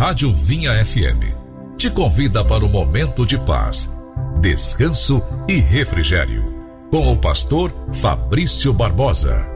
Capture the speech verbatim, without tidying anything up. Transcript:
Rádio Vinha F M te convida para um momento de paz, descanso e refrigério, com o pastor Fabrício Barbosa.